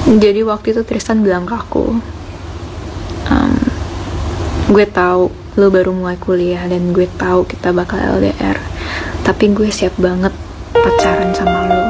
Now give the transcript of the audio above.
Jadi waktu itu Tristan bilang ke aku, gue tahu lo baru mulai kuliah dan gue tahu kita bakal LDR, tapi gue siap banget pacaran sama lo.